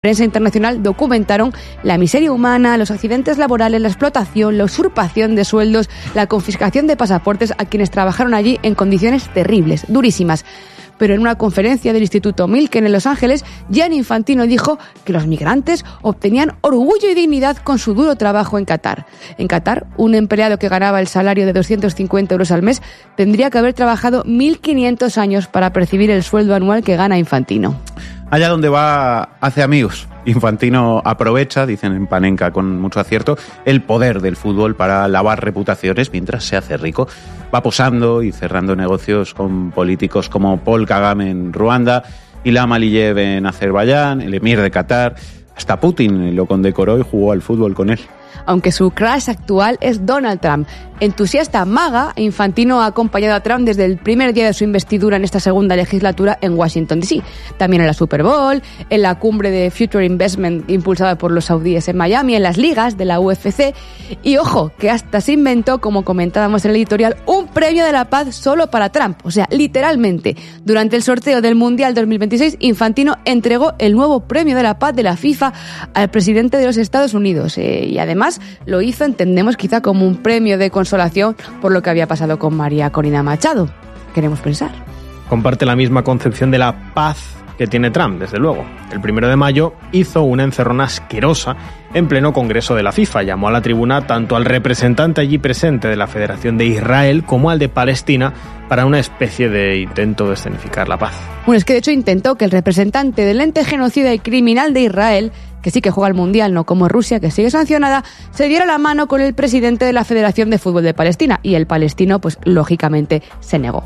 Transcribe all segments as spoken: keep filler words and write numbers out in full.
prensa internacional documentaron la miseria humana, los accidentes laborales, la explotación, la usurpación de sueldos, la confiscación de pasaportes a quienes trabajaron allí en condiciones terribles, durísimas. Pero en una conferencia del Instituto Milken en Los Ángeles, Gianni Infantino dijo que los migrantes obtenían orgullo y dignidad con su duro trabajo en Qatar. En Qatar, un empleado que ganaba el salario de doscientos cincuenta euros al mes tendría que haber trabajado mil quinientos años para percibir el sueldo anual que gana Infantino. Allá donde va, hace amigos. Infantino aprovecha, dicen en Panenka con mucho acierto, el poder del fútbol para lavar reputaciones mientras se hace rico. Va posando y cerrando negocios con políticos como Paul Kagame en Ruanda, Ilham Aliyev en Azerbaiyán, el emir de Qatar. Hasta Putin lo condecoró y jugó al fútbol con él. Aunque su crush actual es Donald Trump. Entusiasta maga, Infantino ha acompañado a Trump desde el primer día de su investidura en esta segunda legislatura en Washington, D C También en la Super Bowl, en la cumbre de Future Investment impulsada por los saudíes en Miami, en las ligas de la U F C. Y ojo, que hasta se inventó, como comentábamos en el editorial, un premio de la paz solo para Trump. O sea, literalmente, durante el sorteo del Mundial dos mil veintiséis, Infantino entregó el nuevo premio de la paz de la FIFA al presidente de los Estados Unidos. Eh, y además lo hizo, entendemos, quizá como un premio de consolación por lo que había pasado con María Corina Machado. Queremos pensar. Comparte la misma concepción de la paz que tiene Trump, desde luego. El primero de mayo hizo una encerrona asquerosa en pleno Congreso de la FIFA. Llamó a la tribuna tanto al representante allí presente de la Federación de Israel como al de Palestina para una especie de intento de escenificar la paz. Bueno, es que de hecho intentó que el representante del ente genocida y criminal de Israel, que sí que juega al Mundial, no como Rusia, que sigue sancionada, se diera la mano con el presidente de la Federación de Fútbol de Palestina, y el palestino, pues lógicamente, se negó.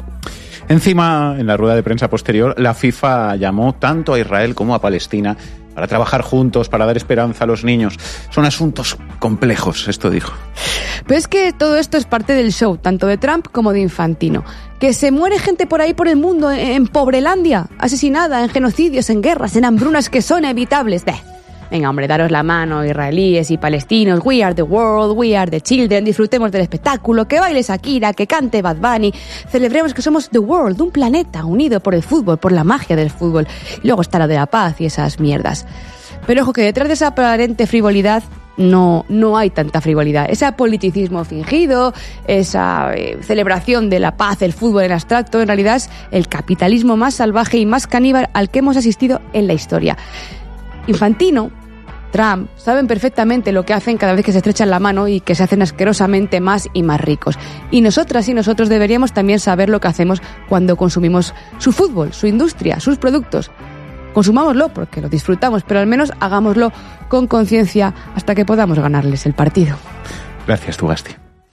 Encima, en la rueda de prensa posterior, la FIFA llamó tanto a Israel como a Palestina para trabajar juntos, para dar esperanza a los niños. Son asuntos complejos, esto dijo. Pero es que todo esto es parte del show, tanto de Trump como de Infantino. Que se muere gente por ahí por el mundo, en Pobrelandia, asesinada, en genocidios, en guerras, en hambrunas que son evitables. Beh. Venga, hombre, daros la mano, israelíes y palestinos. We are the world, we are the children. Disfrutemos del espectáculo, que baile Shakira, que cante Bad Bunny. Celebremos que somos the world, un planeta unido por el fútbol, por la magia del fútbol. Y luego está lo de la paz y esas mierdas. Pero ojo, que detrás de esa aparente frivolidad no, no hay tanta frivolidad. Ese politicismo fingido, esa eh, celebración de la paz, el fútbol en abstracto, en realidad es el capitalismo más salvaje y más caníbal al que hemos asistido en la historia. Infantino, Trump, saben perfectamente lo que hacen cada vez que se estrechan la mano y que se hacen asquerosamente más y más ricos. Y nosotras y nosotros deberíamos también saber lo que hacemos cuando consumimos su fútbol, su industria, sus productos. Consumámoslo porque lo disfrutamos, pero al menos hagámoslo con conciencia hasta que podamos ganarles el partido. Gracias, Tugasti.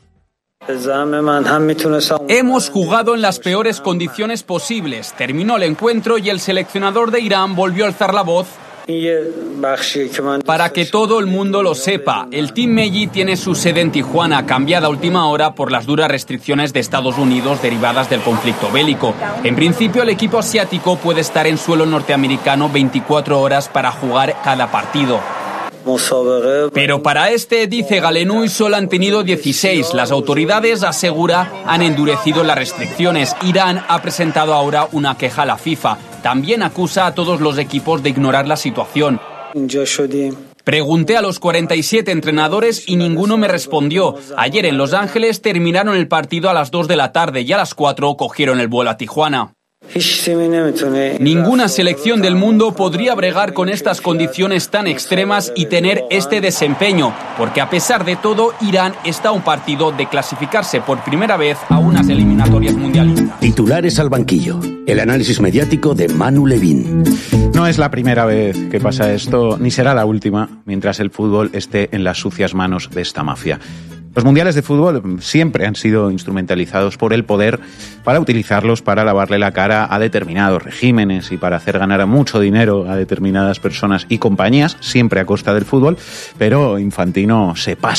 Hemos jugado en las peores condiciones posibles. Terminó el encuentro y el seleccionador de Irán volvió a alzar la voz para que todo el mundo lo sepa. El Team Melli tiene su sede en Tijuana, cambiada a última hora por las duras restricciones de Estados Unidos derivadas del conflicto bélico. En principio, el equipo asiático puede estar en suelo norteamericano veinticuatro horas para jugar cada partido. Pero para este, dice Galenui, solo han tenido dieciséis. Las autoridades, asegura, han endurecido las restricciones. Irán ha presentado ahora una queja a la FIFA. También acusa a todos los equipos de ignorar la situación. Pregunté a los cuarenta y siete entrenadores y ninguno me respondió. Ayer en Los Ángeles terminaron el partido a las dos de la tarde y a las cuatro cogieron el vuelo a Tijuana. Ninguna selección del mundo podría bregar con estas condiciones tan extremas y tener este desempeño, porque a pesar de todo, Irán está a un partido de clasificarse por primera vez a unas eliminatorias mundialistas. Titulares al banquillo. El análisis mediático de Manu Levín. No es la primera vez que pasa esto, ni será la última, mientras el fútbol esté en las sucias manos de esta mafia. Los mundiales de fútbol siempre han sido instrumentalizados por el poder para utilizarlos para lavarle la cara a determinados regímenes y para hacer ganar mucho dinero a determinadas personas y compañías, siempre a costa del fútbol, pero Infantino se pasa.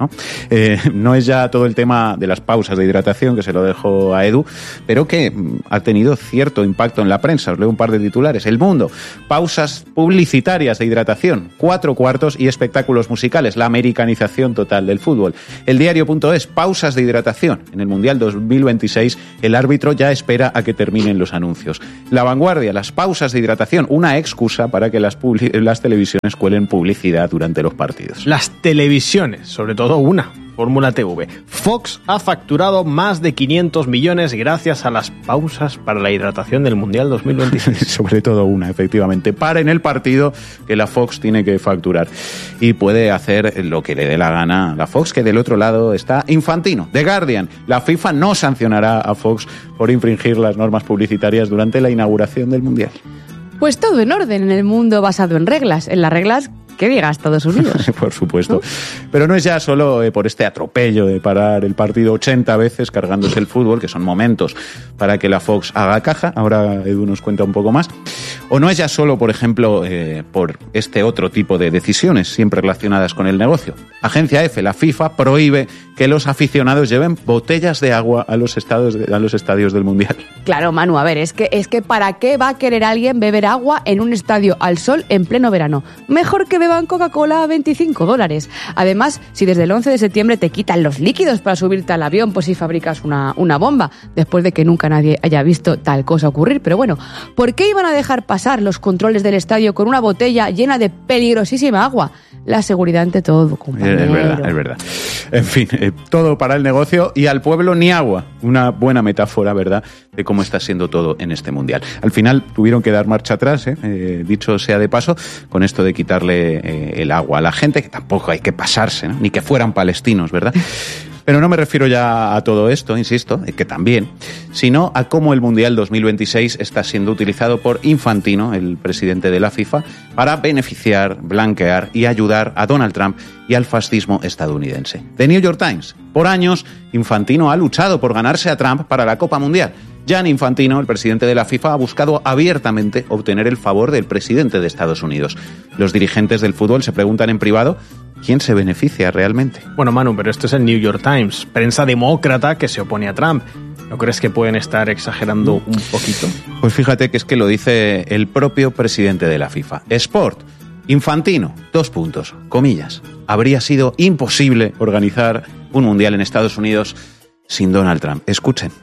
¿no? Eh, no es ya todo el tema de las pausas de hidratación, que se lo dejo a Edu, pero que ha tenido cierto impacto en la prensa. Os leo un par de titulares. El Mundo, pausas publicitarias de hidratación, cuatro cuartos y espectáculos musicales, la americanización total del fútbol. El Diario.es, pausas de hidratación. En el Mundial dos mil veintiséis, el árbitro ya espera a que terminen los anuncios. La Vanguardia, las pausas de hidratación, una excusa para que las, publi- las televisiones cuelen publicidad durante los partidos. Las televisiones, sobre todo una, Fórmula T V. Fox ha facturado más de quinientos millones gracias a las pausas para la hidratación del Mundial dos mil veintiséis. Sobre todo una, efectivamente. Para en el partido que la Fox tiene que facturar. Y puede hacer lo que le dé la gana a la Fox, que del otro lado está Infantino. The Guardian, la FIFA no sancionará a Fox por infringir las normas publicitarias durante la inauguración del Mundial. Pues todo en orden en el mundo basado en reglas, en las reglas que diga Estados Unidos. Por supuesto. Pero no es ya solo eh, por este atropello de parar el partido ochenta veces cargándose el fútbol, que son momentos para que la Fox haga caja. Ahora Edu nos cuenta un poco más. O no es ya solo, por ejemplo, eh, por este otro tipo de decisiones siempre relacionadas con el negocio. Agencia F, la FIFA, prohíbe que los aficionados lleven botellas de agua a los, estados de, a los estadios del Mundial. Claro, Manu, a ver, es que, es que ¿para qué va a querer alguien beber agua en un estadio al sol en pleno verano? Mejor que beban Coca-Cola a veinticinco dólares. Además, si desde el once de septiembre te quitan los líquidos para subirte al avión, pues si fabricas una, una bomba, después de que nunca nadie haya visto tal cosa ocurrir. Pero bueno, ¿por qué iban a dejar pasar los controles del estadio con una botella llena de peligrosísima agua? La seguridad ante todo, compañero. Es verdad, es verdad. En fin, eh, todo para el negocio y al pueblo ni agua. Una buena metáfora, ¿verdad?, de cómo está siendo todo en este Mundial. Al final tuvieron que dar marcha atrás, ¿eh? Eh, dicho sea de paso, con esto de quitarle eh, el agua a la gente, que tampoco hay que pasarse, ¿no? Ni que fueran palestinos, ¿verdad? Pero no me refiero ya a todo esto, insisto, que también, sino a cómo el Mundial dos mil veintiséis está siendo utilizado por Infantino, el presidente de la FIFA, para beneficiar, blanquear y ayudar a Donald Trump y al fascismo estadounidense. The New York Times. Por años, Infantino ha luchado por ganarse a Trump para la Copa Mundial. Gianni Infantino, el presidente de la FIFA, ha buscado abiertamente obtener el favor del presidente de Estados Unidos. Los dirigentes del fútbol se preguntan en privado ¿quién se beneficia realmente? Bueno, Manu, pero esto es el New York Times, prensa demócrata que se opone a Trump. ¿No crees que pueden estar exagerando un poquito? Pues fíjate que es que lo dice el propio presidente de la FIFA. Sport, Infantino, dos puntos, comillas. Habría sido imposible organizar un mundial en Estados Unidos sin Donald Trump. Escuchen.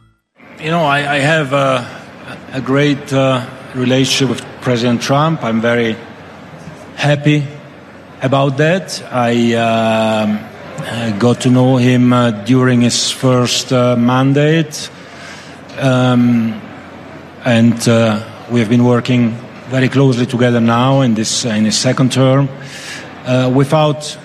You know, I, I have a, a great uh, relationship with President Trump. I'm very happy about that. I uh, got to know him uh, during his first uh, mandate, um, and uh, we have been working very closely together now in this uh, in his second term. Uh, without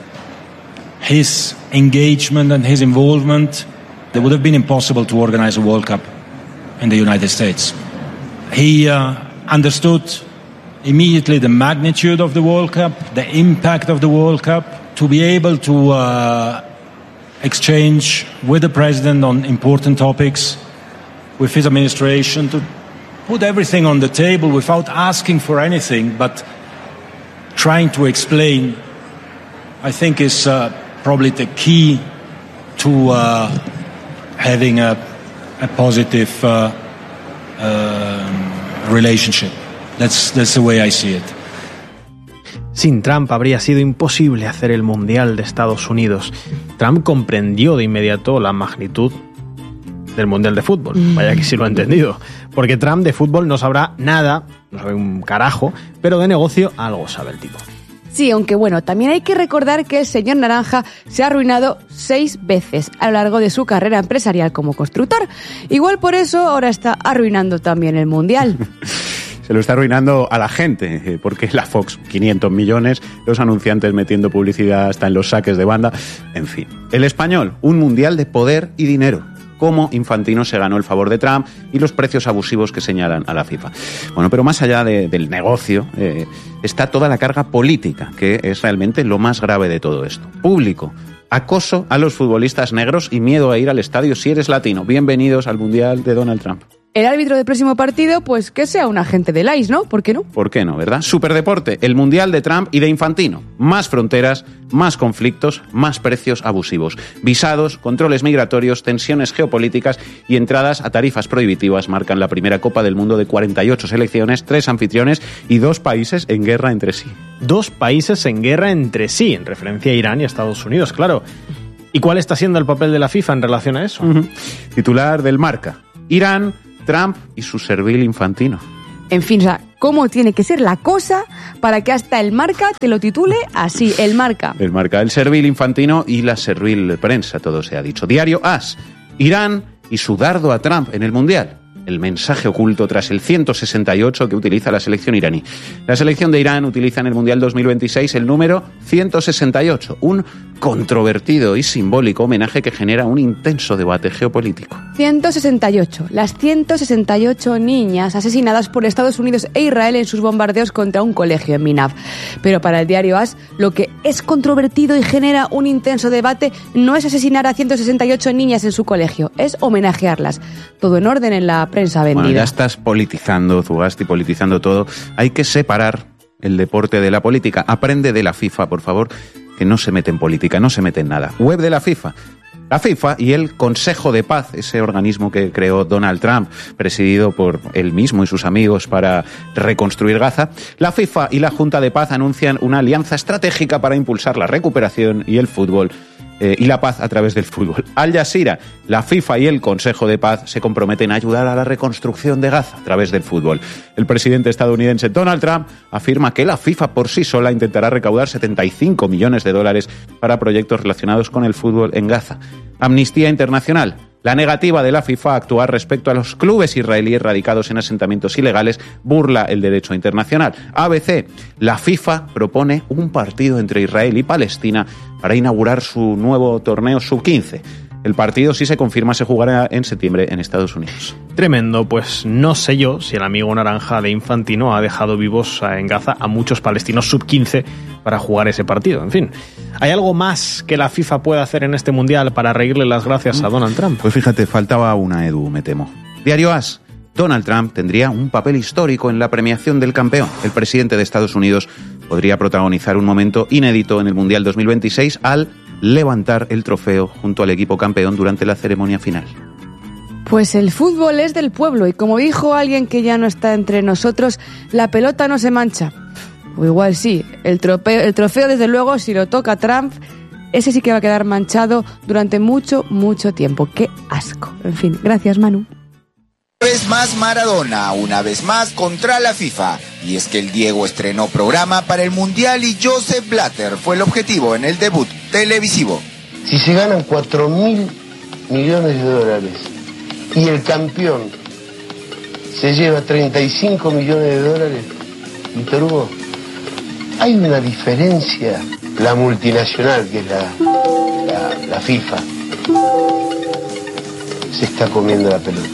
his engagement and his involvement, it would have been impossible to organize a World Cup in the United States. He uh, understood immediately the magnitude of the World Cup, the impact of the World Cup, to be able to uh, exchange with the President on important topics, with his administration, to put everything on the table without asking for anything, but trying to explain, I think is uh, probably the key to uh, having a, a positive uh, uh, relationship. That's, that's the way I see it. Sin Trump habría sido imposible hacer el Mundial de Estados Unidos. Trump comprendió de inmediato la magnitud del Mundial de Fútbol. Vaya que sí lo ha entendido. Porque Trump de fútbol no sabrá nada, no sabe un carajo, pero de negocio algo sabe el tipo. Sí, aunque bueno, también hay que recordar que el señor Naranja se ha arruinado seis veces a lo largo de su carrera empresarial como constructor. Igual por eso ahora está arruinando también el Mundial. Se lo está arruinando a la gente, porque la Fox, quinientos millones, los anunciantes metiendo publicidad hasta en los saques de banda, en fin. El Español, un mundial de poder y dinero. Cómo Infantino se ganó el favor de Trump y los precios abusivos que señalan a la FIFA. Bueno, pero más allá de, del negocio, eh, está toda la carga política, que es realmente lo más grave de todo esto. Público, acoso a los futbolistas negros y miedo a ir al estadio si eres latino. Bienvenidos al Mundial de Donald Trump. el árbitro del próximo partido, pues que sea un agente del I C E, ¿no? ¿Por qué no? ¿Por qué no, verdad? Superdeporte, el mundial de Trump y de Infantino. Más fronteras, más conflictos, más precios abusivos. Visados, controles migratorios, tensiones geopolíticas y entradas a tarifas prohibitivas marcan la primera Copa del Mundo de cuarenta y ocho selecciones, tres anfitriones y dos países en guerra entre sí. Dos países en guerra entre sí, en referencia a Irán y Estados Unidos, claro. ¿Y cuál está siendo el papel de la FIFA en relación a eso? Uh-huh. Titular del Marca. Irán, Trump y su servil Infantino. En fin, o sea, ¿cómo tiene que ser la cosa para que hasta el Marca te lo titule así, el Marca? El Marca, el servil Infantino y la servil prensa, todo se ha dicho. Diario AS. Irán y su dardo a Trump en el Mundial. El mensaje oculto tras el ciento sesenta y ocho que utiliza la selección iraní. La selección de Irán utiliza en el Mundial dos mil veintiséis el número ciento sesenta y ocho, un controvertido y simbólico homenaje que genera un intenso debate geopolítico. ciento sesenta y ocho, las ciento sesenta y ocho niñas asesinadas por Estados Unidos e Israel en sus bombardeos contra un colegio en Minaf. Pero para el diario AS, lo que es controvertido y genera un intenso debate no es asesinar a ciento sesenta y ocho niñas en su colegio, es homenajearlas. Todo en orden en la prensa vendida. Bueno, ya estás politizando, Zugasti, politizando todo. Hay que separar el deporte de la política. Aprende de la FIFA, por favor, que no se mete en política, no se mete en nada. Web de la FIFA. La FIFA y el Consejo de Paz, ese organismo que creó Donald Trump, presidido por él mismo y sus amigos para reconstruir Gaza, la FIFA y la Junta de Paz anuncian una alianza estratégica para impulsar la recuperación y el fútbol eh, y la paz a través del fútbol. Al Jazeera, la FIFA y el Consejo de Paz se comprometen a ayudar a la reconstrucción de Gaza a través del fútbol. El presidente estadounidense Donald Trump afirma que la FIFA por sí sola intentará recaudar setenta y cinco millones de dólares para proyectos relacionados con el fútbol en Gaza. Amnistía Internacional. La negativa de la FIFA a actuar respecto a los clubes israelíes radicados en asentamientos ilegales burla el derecho internacional. A B C. La FIFA propone un partido entre Israel y Palestina para inaugurar su nuevo torneo sub quince. El partido, si se confirma, se jugará en septiembre en Estados Unidos. Tremendo, pues no sé yo si el amigo naranja de Infantino ha dejado vivos en Gaza a muchos palestinos sub quince para jugar ese partido. En fin, ¿hay algo más que la FIFA pueda hacer en este Mundial para reírle las gracias a Donald Trump? Pues fíjate, faltaba una, Edu, me temo. Diario AS. Donald Trump tendría un papel histórico en la premiación del campeón. El presidente de Estados Unidos podría protagonizar un momento inédito en el Mundial dos mil veintiséis al levantar el trofeo junto al equipo campeón durante la ceremonia final. Pues el fútbol es del pueblo y como dijo alguien que ya no está entre nosotros, la pelota no se mancha. O igual sí, el trofeo, el trofeo desde luego, si lo toca Trump, ese sí que va a quedar manchado durante mucho, mucho tiempo. ¡Qué asco! En fin, gracias, Manu. Una vez más Maradona, una vez más contra la FIFA. Y es que el Diego estrenó programa para el Mundial y Joseph Blatter fue el objetivo en el debut televisivo. Si se ganan cuatro mil millones de dólares y el campeón se lleva treinta y cinco millones de dólares, Víctor Hugo, hay una diferencia. La multinacional, que es la, la, la FIFA, se está comiendo la pelota.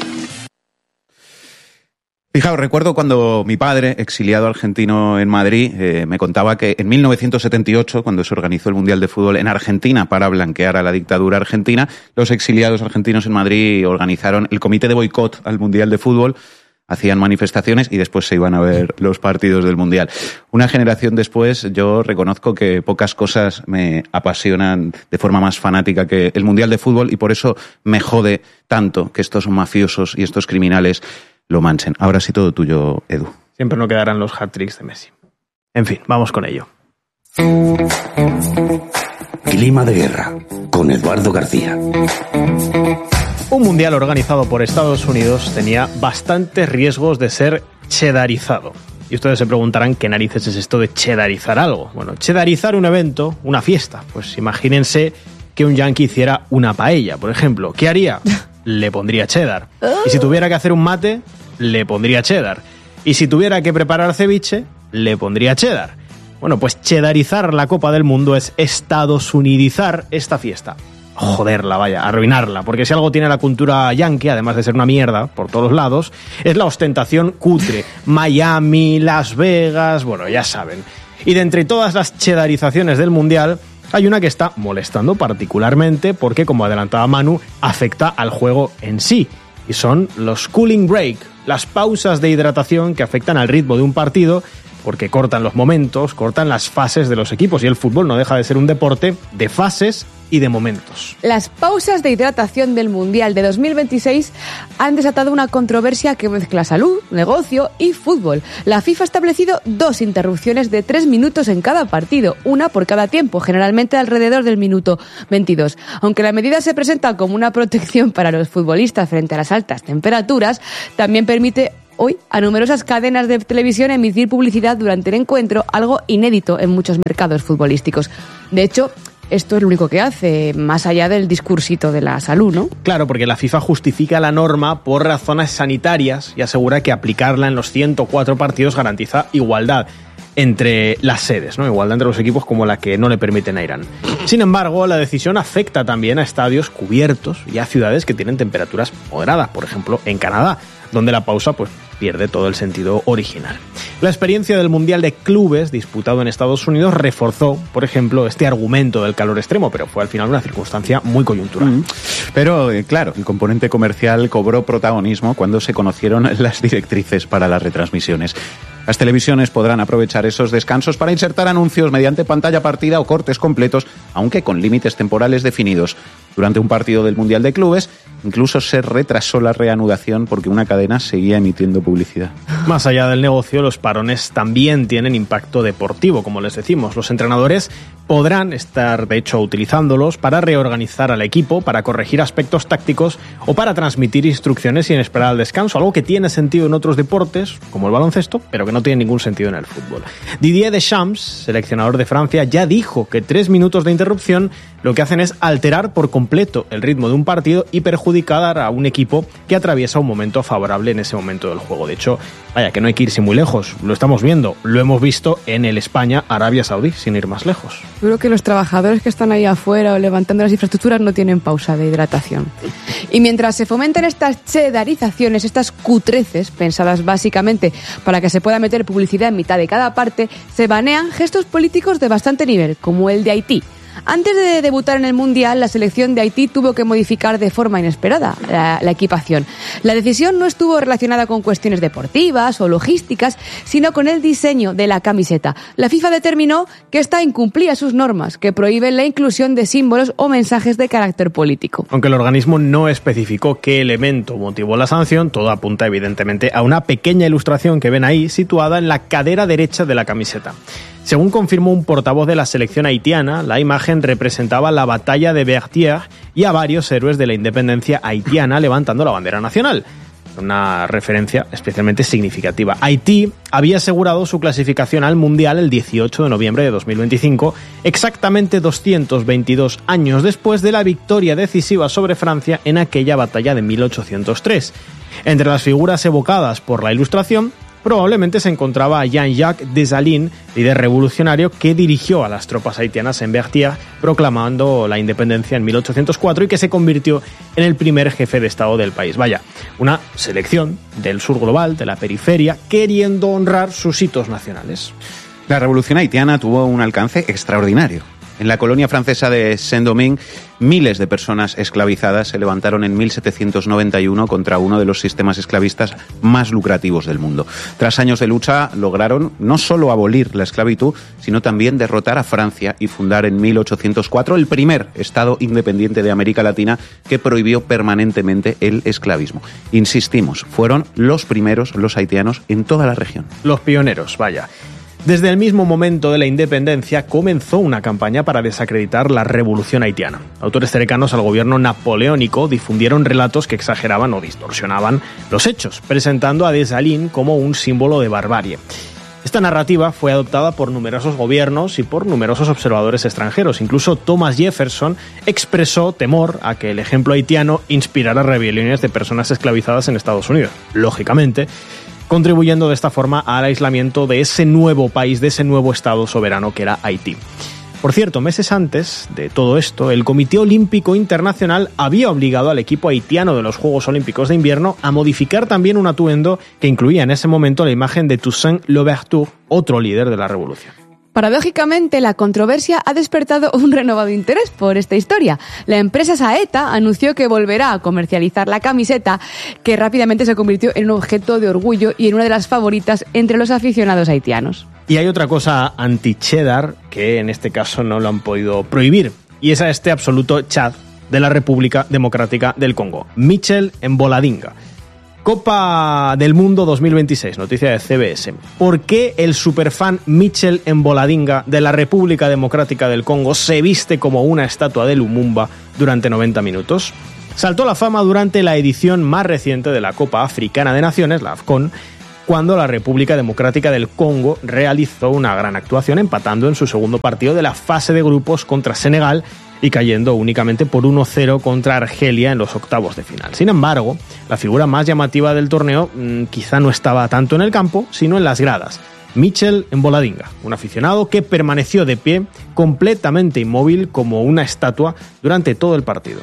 Fijaos, recuerdo cuando mi padre, exiliado argentino en Madrid, eh, me contaba que en mil novecientos setenta y ocho, cuando se organizó el Mundial de Fútbol en Argentina para blanquear a la dictadura argentina, los exiliados argentinos en Madrid organizaron el comité de boicot al Mundial de Fútbol, hacían manifestaciones y después se iban a ver los partidos del Mundial. Una generación después, yo reconozco que pocas cosas me apasionan de forma más fanática que el Mundial de Fútbol y por eso me jode tanto que estos mafiosos y estos criminales lo manchen. Ahora sí, todo tuyo, Edu. Siempre no quedarán los hat-tricks de Messi. En fin, vamos con ello. Clima de guerra, con Eduardo García. Un mundial organizado por Estados Unidos tenía bastantes riesgos de ser chedarizado. Y ustedes se preguntarán qué narices es esto de chedarizar algo. Bueno, chedarizar un evento, una fiesta. Pues imagínense que un yankee hiciera una paella, por ejemplo. ¿Qué haría? Le pondría cheddar. Y si tuviera que hacer un mate, le pondría cheddar. Y si tuviera que preparar ceviche, le pondría cheddar. Bueno, pues chedarizar la Copa del Mundo es estadosunidizar esta fiesta. Joderla, vaya, arruinarla. Porque si algo tiene la cultura yankee, además de ser una mierda por todos lados, es la ostentación cutre. Miami, Las Vegas, bueno, ya saben. Y de entre todas las chedarizaciones del Mundial, hay una que está molestando particularmente porque, como adelantaba Manu, afecta al juego en sí. y son los cooling break, las pausas de hidratación que afectan al ritmo de un partido porque cortan los momentos, cortan las fases de los equipos, y el fútbol no deja de ser un deporte de fases y de momentos. Las pausas de hidratación del Mundial de dos mil veintiséis han desatado una controversia que mezcla salud, negocio y fútbol. La FIFA ha establecido dos interrupciones de tres minutos en cada partido, una por cada tiempo, generalmente alrededor del minuto veintidós. Aunque la medida se presenta como una protección para los futbolistas frente a las altas temperaturas, también permite hoy a numerosas cadenas de televisión emitir publicidad durante el encuentro, algo inédito en muchos mercados futbolísticos. De hecho, esto es lo único que hace, más allá del discursito de la salud, ¿no? Claro, porque la FIFA justifica la norma por razones sanitarias y asegura que aplicarla en los ciento cuatro partidos garantiza igualdad entre las sedes, ¿no? Igualdad entre los equipos como la que no le permiten a Irán. Sin embargo, la decisión afecta también a estadios cubiertos y a ciudades que tienen temperaturas moderadas, por ejemplo, en Canadá, donde la pausa pues pierde todo el sentido original. La experiencia del Mundial de Clubes disputado en Estados Unidos reforzó, por ejemplo, este argumento del calor extremo, pero fue al final una circunstancia muy coyuntural. Mm. Pero, eh, claro, el componente comercial cobró protagonismo cuando se conocieron las directrices para las retransmisiones. Las televisiones podrán aprovechar esos descansos para insertar anuncios mediante pantalla partida o cortes completos, aunque con límites temporales definidos. Durante un partido del Mundial de Clubes, incluso se retrasó la reanudación porque una cadena seguía emitiendo publicidad. Más allá del negocio, los parones también tienen impacto deportivo, como les decimos. Los entrenadores podrán estar, de hecho, utilizándolos para reorganizar al equipo, para corregir aspectos tácticos o para transmitir instrucciones sin esperar al descanso, algo que tiene sentido en otros deportes, como el baloncesto, pero que no tiene ningún sentido en el fútbol. Didier Deschamps, seleccionador de Francia, ya dijo que tres minutos de interrupción lo que hacen es alterar por completo el ritmo de un partido y perjudicar a un equipo que atraviesa un momento favorable en ese momento del juego. De hecho, vaya, que no hay que irse muy lejos, lo estamos viendo, lo hemos visto en el España-Arabia Saudí, sin ir más lejos. Seguro que los trabajadores que están ahí afuera o levantando las infraestructuras no tienen pausa de hidratación. Y mientras se fomentan estas chedarizaciones, estas cutreces, pensadas básicamente para que se pueda meter publicidad en mitad de cada parte, se banean gestos políticos de bastante nivel, como el de Haití. Antes de debutar en el Mundial, la selección de Haití tuvo que modificar de forma inesperada la, la equipación. La decisión no estuvo relacionada con cuestiones deportivas o logísticas, sino con el diseño de la camiseta. La FIFA determinó que esta incumplía sus normas, que prohíben la inclusión de símbolos o mensajes de carácter político. Aunque el organismo no especificó qué elemento motivó la sanción, todo apunta evidentemente a una pequeña ilustración que ven ahí, situada en la cadera derecha de la camiseta. Según confirmó un portavoz de la selección haitiana, la imagen representaba la batalla de Berthier y a varios héroes de la independencia haitiana levantando la bandera nacional. Una referencia especialmente significativa. Haití había asegurado su clasificación al Mundial el dieciocho de noviembre de dos mil veinticinco, exactamente doscientos veintidós años después de la victoria decisiva sobre Francia en aquella batalla de mil ochocientos tres. Entre las figuras evocadas por la ilustración, probablemente se encontraba a Jean-Jacques Dessalines, líder revolucionario que dirigió a las tropas haitianas en Berthier, proclamando la independencia en mil ochocientos cuatro y que se convirtió en el primer jefe de Estado del país. Vaya, una selección del sur global, de la periferia, queriendo honrar sus hitos nacionales. La revolución haitiana tuvo un alcance extraordinario. En la colonia francesa de Saint-Domingue, miles de personas esclavizadas se levantaron en mil setecientos noventa y uno contra uno de los sistemas esclavistas más lucrativos del mundo. Tras años de lucha, lograron no solo abolir la esclavitud, sino también derrotar a Francia y fundar en mil ochocientos cuatro el primer Estado independiente de América Latina que prohibió permanentemente el esclavismo. Insistimos, fueron los primeros, los haitianos, en toda la región. Los pioneros, vaya. Desde el mismo momento de la independencia comenzó una campaña para desacreditar la revolución haitiana. Autores cercanos al gobierno napoleónico difundieron relatos que exageraban o distorsionaban los hechos, presentando a Dessalines como un símbolo de barbarie. Esta narrativa fue adoptada por numerosos gobiernos y por numerosos observadores extranjeros. Incluso Thomas Jefferson expresó temor a que el ejemplo haitiano inspirara rebeliones de personas esclavizadas en Estados Unidos. Lógicamente, contribuyendo de esta forma al aislamiento de ese nuevo país, de ese nuevo Estado soberano que era Haití. Por cierto, meses antes de todo esto, el Comité Olímpico Internacional había obligado al equipo haitiano de los Juegos Olímpicos de Invierno a modificar también un atuendo que incluía en ese momento la imagen de Toussaint Louverture, otro líder de la revolución. Paradójicamente, la controversia ha despertado un renovado interés por esta historia. La empresa Saeta anunció que volverá a comercializar la camiseta, que rápidamente se convirtió en un objeto de orgullo y en una de las favoritas entre los aficionados haitianos. Y hay otra cosa anti-cheddar que en este caso no lo han podido prohibir, y es a este absoluto Chad de la República Democrática del Congo, Michel Mboladinga. Copa del Mundo dos mil veintiséis, noticia de C B S. ¿Por qué el superfan Michel Mboladinga de la República Democrática del Congo se viste como una estatua de Lumumba durante noventa minutos? Saltó a la fama durante la edición más reciente de la Copa Africana de Naciones, la AFCON, cuando la República Democrática del Congo realizó una gran actuación empatando en su segundo partido de la fase de grupos contra Senegal y cayendo únicamente por uno cero contra Argelia en los octavos de final. Sin embargo, la figura más llamativa del torneo mmm, quizá no estaba tanto en el campo, sino en las gradas. Michel Mboladinga, un aficionado que permaneció de pie, completamente inmóvil como una estatua durante todo el partido.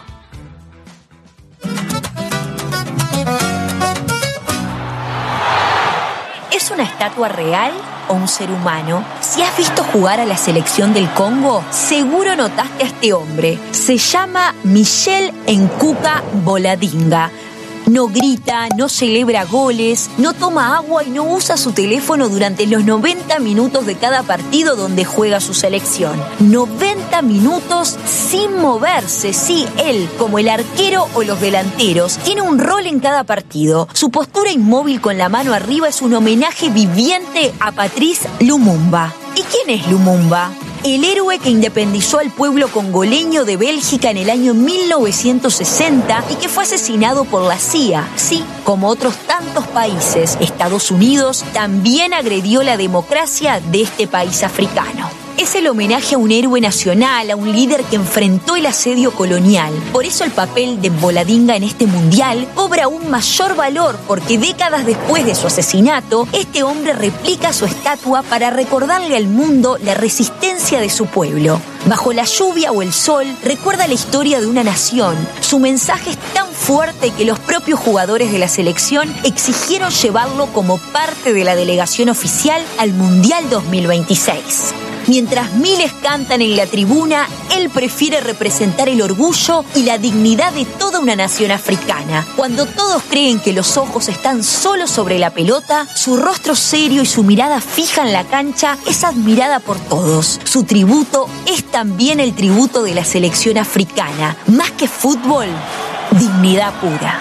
¿Es una estatua real o un ser humano? Si has visto jugar a la selección del Congo, seguro notaste a este hombre. Se llama Michel Nkuka Mboladinga. No grita, no celebra goles, no toma agua y no usa su teléfono durante los noventa minutos de cada partido donde juega su selección. noventa minutos sin moverse, sí, él, como el arquero o los delanteros, tiene un rol en cada partido. Su postura inmóvil con la mano arriba es un homenaje viviente a Patrice Lumumba. ¿Y quién es Lumumba? El héroe que independizó al pueblo congoleño de Bélgica en el año mil novecientos sesenta y que fue asesinado por la C I A. Sí, como otros tantos países, Estados Unidos también agredió la democracia de este país africano. Es el homenaje a un héroe nacional, a un líder que enfrentó el asedio colonial. Por eso el papel de Mboladinga en este mundial cobra aún mayor valor, porque décadas después de su asesinato, este hombre replica su estatua para recordarle al mundo la resistencia de su pueblo. Bajo la lluvia o el sol, recuerda la historia de una nación. Su mensaje es tan fuerte que los propios jugadores de la selección exigieron llevarlo como parte de la delegación oficial al Mundial dos mil veintiséis. Mientras miles cantan en la tribuna, él prefiere representar el orgullo y la dignidad de toda una nación africana. Cuando todos creen que los ojos están solo sobre la pelota, su rostro serio y su mirada fija en la cancha es admirada por todos. Su tributo es también el tributo de la selección africana. Más que fútbol, dignidad pura.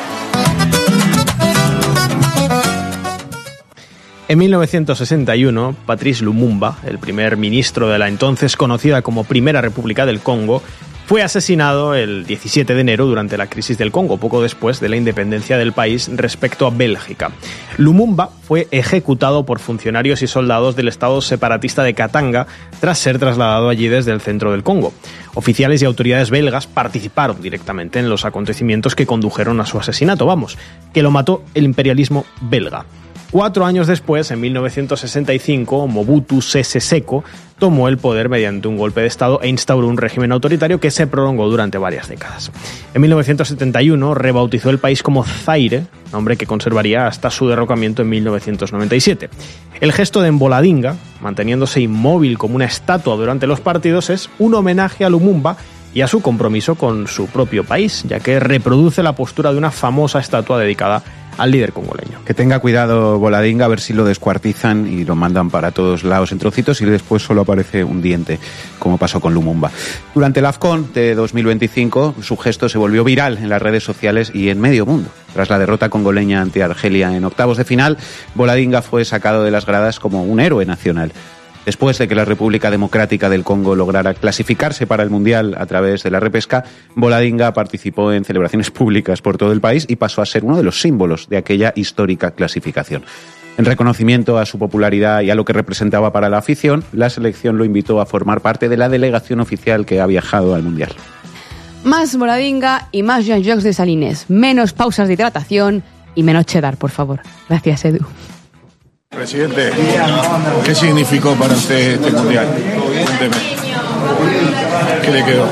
En mil novecientos sesenta y uno, Patrice Lumumba, el primer ministro de la entonces conocida como Primera República del Congo, fue asesinado el diecisiete de enero durante la crisis del Congo, poco después de la independencia del país respecto a Bélgica. Lumumba fue ejecutado por funcionarios y soldados del estado separatista de Katanga tras ser trasladado allí desde el centro del Congo. Oficiales y autoridades belgas participaron directamente en los acontecimientos que condujeron a su asesinato, vamos, que lo mató el imperialismo belga. Cuatro años después, en mil novecientos sesenta y cinco, Mobutu Sese Seko tomó el poder mediante un golpe de Estado e instauró un régimen autoritario que se prolongó durante varias décadas. En mil novecientos setenta y uno rebautizó el país como Zaire, nombre que conservaría hasta su derrocamiento en mil novecientos noventa y siete. El gesto de Mboladinga, manteniéndose inmóvil como una estatua durante los partidos, es un homenaje a Lumumba y a su compromiso con su propio país, ya que reproduce la postura de una famosa estatua dedicada al líder congoleño. Que tenga cuidado Mboladinga, a ver si lo descuartizan y lo mandan para todos lados en trocitos y después solo aparece un diente, como pasó con Lumumba. Durante la AFCON de dos mil veinticinco, su gesto se volvió viral en las redes sociales y en medio mundo. Tras la derrota congoleña ante Argelia en octavos de final, Mboladinga fue sacado de las gradas como un héroe nacional. Después de que la República Democrática del Congo lograra clasificarse para el Mundial a través de la repesca, Mboladinga participó en celebraciones públicas por todo el país y pasó a ser uno de los símbolos de aquella histórica clasificación. En reconocimiento a su popularidad y a lo que representaba para la afición, la selección lo invitó a formar parte de la delegación oficial que ha viajado al Mundial. Más Mboladinga y más Jean-Jacques Dessalines. Menos pausas de hidratación y menos cheddar, por favor. Gracias, Edu. Presidente, ¿qué significó para usted este mundial? Cuénteme. ¿Qué le quedó?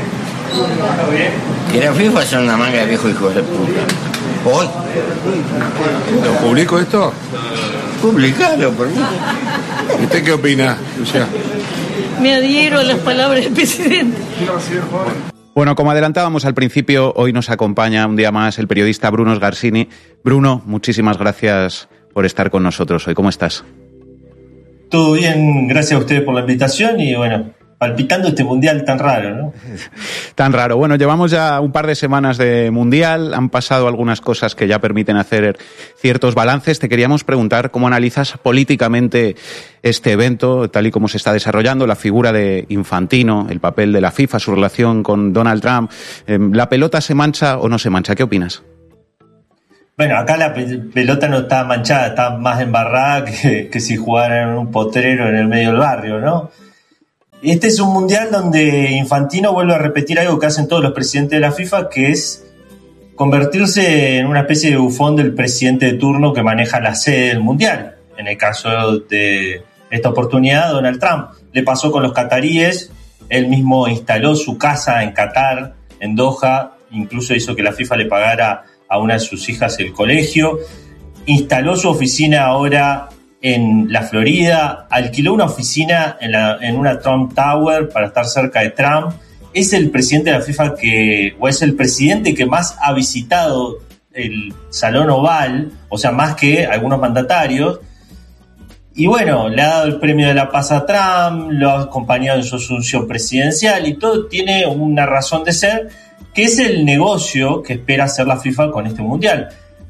Que la FIFA son una manga de viejos hijos de puta. Hoy. ¿Lo publico esto? Publicalo, por mí. ¿Usted qué opina, Lucía? Me adhiero a las palabras del presidente. Bueno, como adelantábamos al principio, hoy nos acompaña un día más el periodista Bruno Sgarsini. Bruno, muchísimas gracias por estar con nosotros hoy. ¿Cómo estás? Todo bien, gracias a ustedes por la invitación y bueno, palpitando este mundial tan raro, ¿no? Tan raro. Bueno, llevamos ya un par de semanas de mundial, han pasado algunas cosas que ya permiten hacer ciertos balances. Te queríamos preguntar cómo analizas políticamente este evento, tal y como se está desarrollando, la figura de Infantino, el papel de la FIFA, su relación con Donald Trump. ¿La pelota se mancha o no se mancha? ¿Qué opinas? Bueno, acá la pelota no está manchada, está más embarrada que, que si jugaran en un potrero en el medio del barrio, ¿no? Este es un mundial donde Infantino vuelve a repetir algo que hacen todos los presidentes de la FIFA, que es convertirse en una especie de bufón del presidente de turno que maneja la sede del mundial. En el caso de esta oportunidad, Donald Trump. Le pasó con los cataríes, él mismo instaló su casa en Qatar, en Doha, incluso hizo que la FIFA le pagara a una de sus hijas el colegio, instaló su oficina ahora en la Florida, alquiló una oficina en, la, en una Trump Tower para estar cerca de Trump. Es el presidente de la FIFA que, o es el presidente que más ha visitado el Salón Oval, o sea, más que algunos mandatarios. Y bueno, le ha dado el premio de la paz a Trump, lo ha acompañado en su asunción presidencial y todo tiene una razón de ser, que es el negocio que espera hacer la FIFA con este mundial.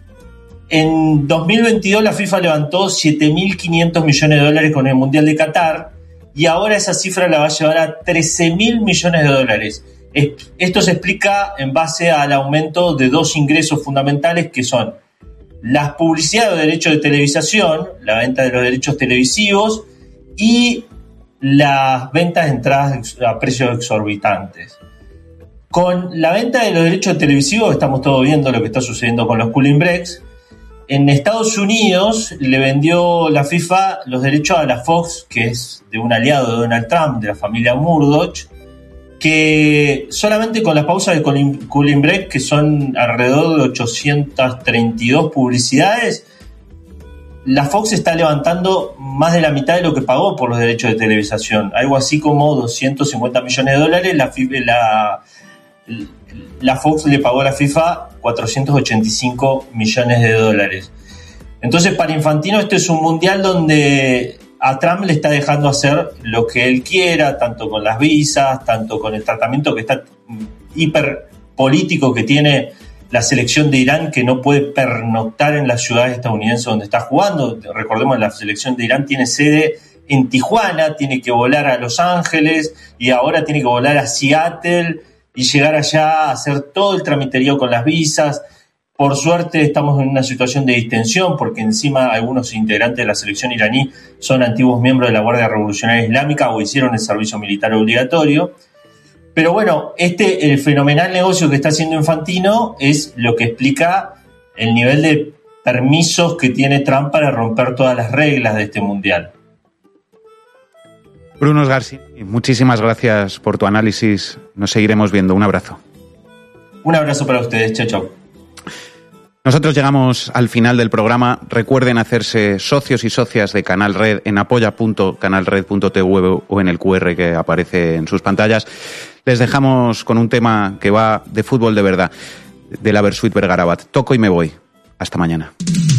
En dos mil veintidós la FIFA levantó siete mil quinientos millones de dólares con el Mundial de Qatar y ahora esa cifra la va a llevar a trece mil millones de dólares. Esto se explica en base al aumento de dos ingresos fundamentales que son las publicidades de derechos de televisación, la venta de los derechos televisivos y las ventas de entradas a precios exorbitantes. Con la venta de los derechos televisivos estamos todos viendo lo que está sucediendo con los cooling breaks. En Estados Unidos le vendió la FIFA los derechos a la Fox, que es de un aliado de Donald Trump, de la familia Murdoch, que solamente con las pausas de cooling break, que son alrededor de ochocientas treinta y dos publicidades, la Fox está levantando más de la mitad de lo que pagó por los derechos de televisación, algo así como doscientos cincuenta millones de dólares. La, la, la Fox le pagó a la FIFA cuatrocientos ochenta y cinco millones de dólares. Entonces, para Infantino esto es un mundial donde a Trump le está dejando hacer lo que él quiera, tanto con las visas, tanto con el tratamiento que está hiper político que tiene la selección de Irán, que no puede pernoctar en las ciudades estadounidenses donde está jugando. Recordemos, la selección de Irán tiene sede en Tijuana, tiene que volar a Los Ángeles y ahora tiene que volar a Seattle y llegar allá a hacer todo el tramiterío con las visas. Por suerte estamos en una situación de distensión porque encima algunos integrantes de la selección iraní son antiguos miembros de la Guardia Revolucionaria Islámica o hicieron el servicio militar obligatorio. Pero bueno, este el fenomenal negocio que está haciendo Infantino es lo que explica el nivel de permisos que tiene Trump para romper todas las reglas de este mundial. Bruno Sgarsini, muchísimas gracias por tu análisis. Nos seguiremos viendo. Un abrazo. Un abrazo para ustedes. Chao, chao. Nosotros llegamos al final del programa. Recuerden hacerse socios y socias de Canal Red en apoya punto canal red punto t v o en el cu erre que aparece en sus pantallas. Les dejamos con un tema que va de fútbol de verdad, de la Versuit Vergarabat. Toco y me voy. Hasta mañana.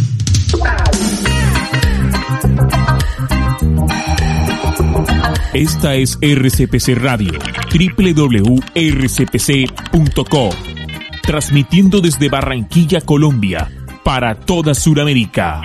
Esta es R C P C Radio, doble u doble u doble u punto r c p c punto com, transmitiendo desde Barranquilla, Colombia, para toda Sudamérica.